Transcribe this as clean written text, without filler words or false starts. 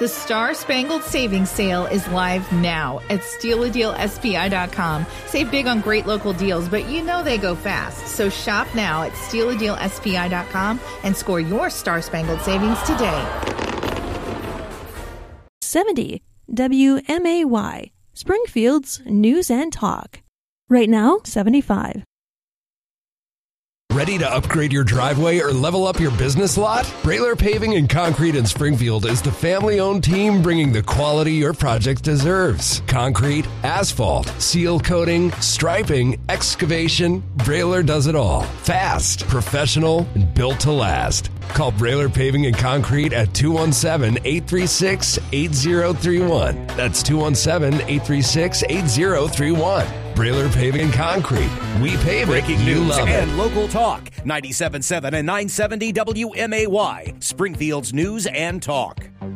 The Star Spangled Savings Sale is live now at stealadealspi.com. Save big on great local deals, but you know they go fast. So shop now at stealadealspi.com and score your Star Spangled Savings today. 70 WMAY, Springfield's News and Talk. Right now, 75. Ready to upgrade your driveway or level up your business lot? Brailer Paving and Concrete in Springfield is the family-owned team bringing the quality your project deserves. Concrete, asphalt, seal coating, striping, excavation, Brailer does it all. Fast, professional, and built to last. Call Brailer Paving and Concrete at 217-836-8031. That's 217-836-8031. Brailer Paving and Concrete. We pave Breaking it. You news love and it. local talk. 97.7 and 970 WMAY. Springfield's News and Talk.